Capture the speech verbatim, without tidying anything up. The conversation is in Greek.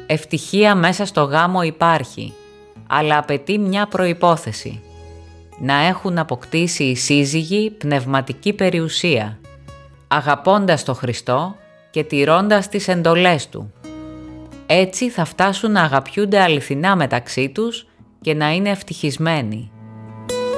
Ευτυχία μέσα στο γάμο υπάρχει, αλλά απαιτεί μια προϋπόθεση. Να έχουν αποκτήσει οι σύζυγοι πνευματική περιουσία, αγαπώντας τον Χριστό και τηρώντας τις εντολές Του. Έτσι θα φτάσουν να αγαπιούνται αληθινά μεταξύ τους και να είναι ευτυχισμένοι.